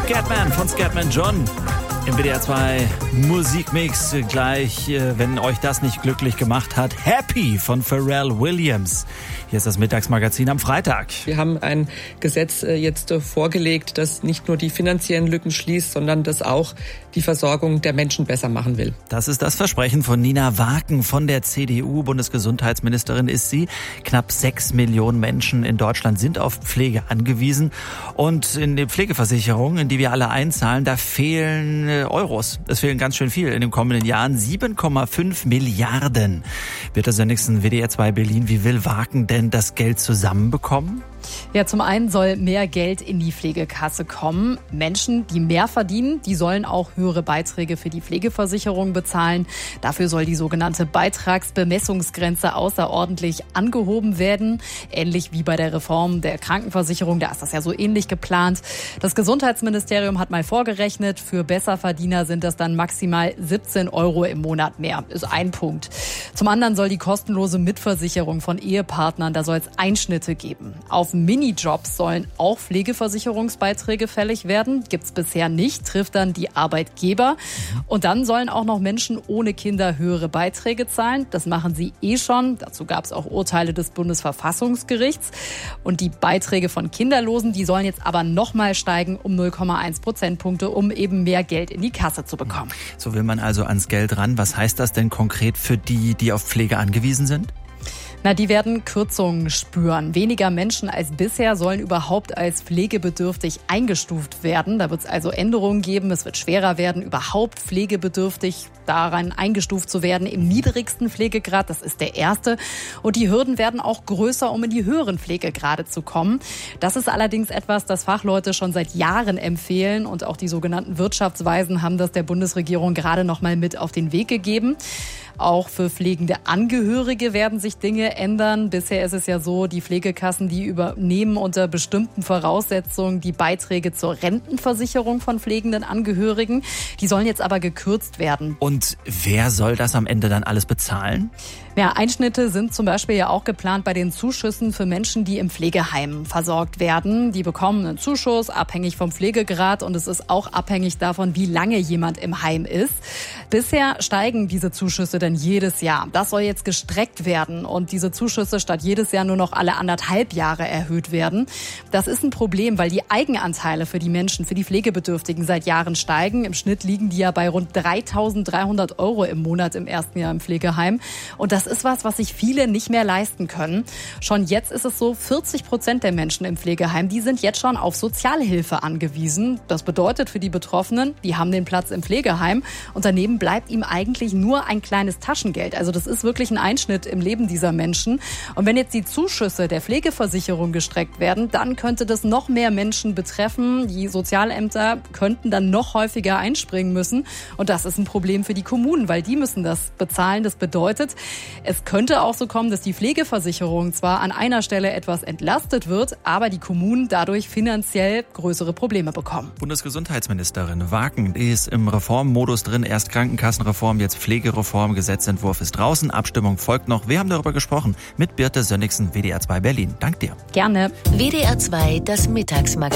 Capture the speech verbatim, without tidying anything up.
Scatman von Scatman John im W D R zwei Musikmix. Gleich, wenn euch das nicht glücklich gemacht hat, Happy von Pharrell Williams. Hier ist das Mittagsmagazin am Freitag. Wir haben ein Gesetz jetzt vorgelegt, das nicht nur die finanziellen Lücken schließt, sondern das auch die Versorgung der Menschen besser machen will. Das ist das Versprechen von Nina Waken von der C D U. Bundesgesundheitsministerin ist sie. Knapp sechs Millionen Menschen in Deutschland sind auf Pflege angewiesen. Und in den Pflegeversicherungen, in die wir alle einzahlen, da fehlen Euros. Es fehlen ganz schön viel in den kommenden Jahren. sieben Komma fünf Milliarden. Birte Sönnigsen, W D R zwei Berlin. Wie will Waken denn das Geld zusammenbekommen? Ja, zum einen soll mehr Geld in die Pflegekasse kommen. Menschen, die mehr verdienen, die sollen auch höhere Beiträge für die Pflegeversicherung bezahlen. Dafür soll die sogenannte Beitragsbemessungsgrenze außerordentlich angehoben werden. Ähnlich wie bei der Reform der Krankenversicherung, da ist das ja so ähnlich geplant. Das Gesundheitsministerium hat mal vorgerechnet, für Besserverdiener sind das dann maximal siebzehn Euro im Monat mehr. Ist ein Punkt. Zum anderen soll die kostenlose Mitversicherung von Ehepartnern, da soll es Einschnitte geben. Auf Minijobs sollen auch Pflegeversicherungsbeiträge fällig werden. Gibt's bisher nicht, trifft dann die Arbeitgeber. Und dann sollen auch noch Menschen ohne Kinder höhere Beiträge zahlen. Das machen sie eh schon. Dazu gab es auch Urteile des Bundesverfassungsgerichts. Und die Beiträge von Kinderlosen, die sollen jetzt aber nochmal steigen um null Komma eins Prozentpunkte, um eben mehr Geld in die Kasse zu bekommen. So will man also ans Geld ran. Was heißt das denn konkret für die, die auf Pflege angewiesen sind? Na, die werden Kürzungen spüren. Weniger Menschen als bisher sollen überhaupt als pflegebedürftig eingestuft werden. Da wird es also Änderungen geben. Es wird schwerer werden, überhaupt pflegebedürftig daran eingestuft zu werden im niedrigsten Pflegegrad. Das ist der erste. Und die Hürden werden auch größer, um in die höheren Pflegegrade zu kommen. Das ist allerdings etwas, das Fachleute schon seit Jahren empfehlen. Und auch die sogenannten Wirtschaftsweisen haben das der Bundesregierung gerade noch mal mit auf den Weg gegeben. Auch für pflegende Angehörige werden sich Dinge ändern. Bisher ist es ja so, die Pflegekassen, die übernehmen unter bestimmten Voraussetzungen die Beiträge zur Rentenversicherung von pflegenden Angehörigen. Die sollen jetzt aber gekürzt werden. Und wer soll das am Ende dann alles bezahlen? Ja, Einschnitte sind zum Beispiel ja auch geplant bei den Zuschüssen für Menschen, die im Pflegeheim versorgt werden. Die bekommen einen Zuschuss, abhängig vom Pflegegrad, und es ist auch abhängig davon, wie lange jemand im Heim ist. Bisher steigen diese Zuschüsse dann jedes Jahr. Das soll jetzt gestreckt werden und diese Zuschüsse statt jedes Jahr nur noch alle anderthalb Jahre erhöht werden. Das ist ein Problem, weil die Eigenanteile für die Menschen, für die Pflegebedürftigen seit Jahren steigen. Im Schnitt liegen die ja bei rund dreitausenddreihundert Euro im Monat im ersten Jahr im Pflegeheim. Und das ist was, was sich viele nicht mehr leisten können. Schon jetzt ist es so, vierzig Prozent der Menschen im Pflegeheim, die sind jetzt schon auf Sozialhilfe angewiesen. Das bedeutet für die Betroffenen, die haben den Platz im Pflegeheim und daneben bleibt ihm eigentlich nur ein kleines Taschengeld. Also das ist wirklich ein Einschnitt im Leben dieser Menschen. Und wenn jetzt die Zuschüsse der Pflegeversicherung gestreckt werden, dann könnte das noch mehr Menschen betreffen. Die Sozialämter könnten dann noch häufiger einspringen müssen. Und das ist ein Problem für die Kommunen, weil die müssen das bezahlen. Das bedeutet, es könnte auch so kommen, dass die Pflegeversicherung zwar an einer Stelle etwas entlastet wird, aber die Kommunen dadurch finanziell größere Probleme bekommen. Bundesgesundheitsministerin Waken ist im Reformmodus drin. Erst Krankenkassenreform, jetzt Pflegereform. Gesetzentwurf ist draußen. Abstimmung folgt noch. Wir haben darüber gesprochen mit Birte Sönnigsen, W D R zwei Berlin. Dank dir. Gerne. W D R zwei, das Mittagsmagazin.